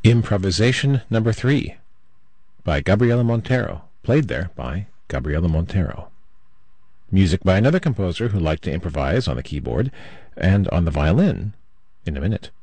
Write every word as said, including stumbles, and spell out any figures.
Improvisation number three by Gabriela Montero, played there by Gabriela Montero. Music by another composer who liked to improvise on the keyboard and on the violin in a minute.